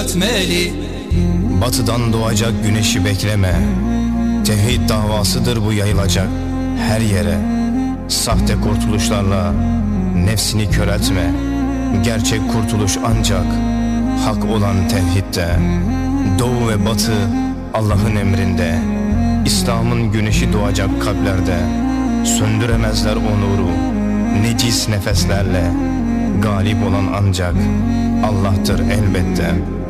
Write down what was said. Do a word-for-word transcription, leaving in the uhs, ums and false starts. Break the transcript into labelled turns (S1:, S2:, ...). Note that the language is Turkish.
S1: etmeli.
S2: Batıdan doğacak güneşi bekleme. Tevhid davasıdır bu, yayılacak her yere. Sahte kurtuluşlarla nefsini köreltme. Gerçek kurtuluş ancak hak olan tevhidde. Doğu ve batı Allah'ın emrinde. İslam'ın güneşi doğacak kalplerde. Söndüremezler o nuru necis nefeslerle. Galip olan ancak Allah'tır elbette.